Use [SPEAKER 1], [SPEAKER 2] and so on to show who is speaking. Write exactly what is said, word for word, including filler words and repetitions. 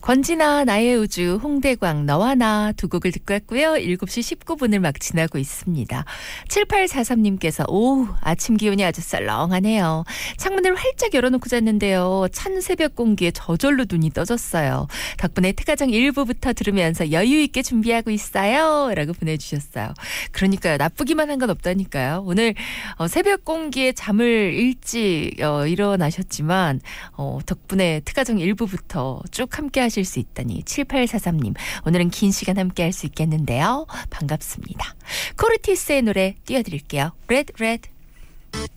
[SPEAKER 1] 권진아 나의 우주 홍대광 너와 나 두 곡을 듣고 왔고요. 일곱 시 십구 분을 막 지나고 있습니다. 칠팔사삼님께서 오 아침 기온이 아주 썰렁하네요. 창문을 활짝 열어놓고 잤는데요. 찬 새벽 공기에 저절로 눈이 떠졌어요. 덕분에 특가정 일 부부터 들으면서 여유 있게 준비하고 있어요. 라고 보내주셨어요. 그러니까요. 나쁘기만 한 건 없다니까요. 오늘 어, 새벽 공기에 잠을 일찍 어, 일어나셨지만 어, 덕분에 특가정 일 부부터 쭉 함께 하실 수 있다니 칠팔사삼님 오늘은 긴 시간 함께 할 수 있겠는데요. 반갑습니다. 코르티스의 노래 띄워드릴게요. Red Red